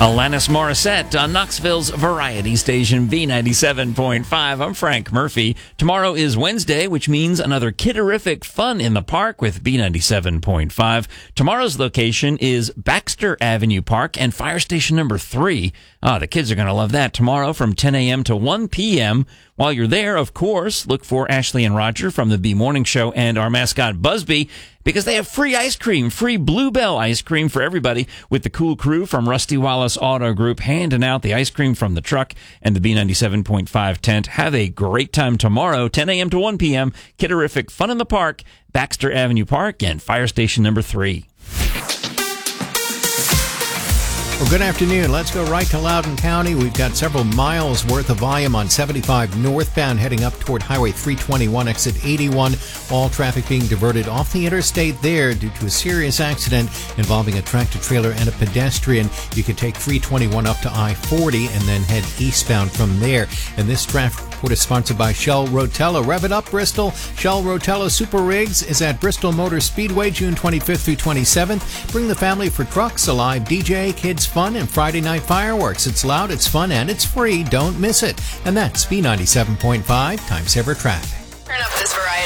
Alanis Morissette on Knoxville's variety station B97.5. I'm Frank Murphy. Tomorrow is Wednesday, which means another kidderific fun in the park with B97.5. Tomorrow's location is Baxter Avenue Park and Fire Station number 3. The kids are going to love that tomorrow from 10 a.m. to 1 p.m. While you're there, of course, look for Ashley and Roger from the B Morning Show and our mascot Busby, because they have free ice cream, free Bluebell ice cream for everybody with the cool crew from Rusty Wallace Auto Group handing out the ice cream from the truck and the B97.5 tent. Have a great time tomorrow, 10 a.m. to 1 p.m. Kidderific fun in the park, Baxter Avenue Park and Fire Station number 3. Well, good afternoon. Let's go right to Loudoun County. We've got several miles worth of volume on 75 northbound heading up toward Highway 321, exit 81. All traffic being diverted off the interstate there due to a serious accident involving a tractor-trailer and a pedestrian. You can take 321 up to I-40 and then head eastbound from there. And this traffic report is sponsored by Shell Rotella. Rev it up, Bristol. Shell Rotella Super Rigs is at Bristol Motor Speedway, June 25th through 27th. Bring the family for trucks, a live DJ, kids fun, and Friday night fireworks. It's loud, it's fun, and it's free. Don't miss it. And that's B97.5 Time Saver Traffic.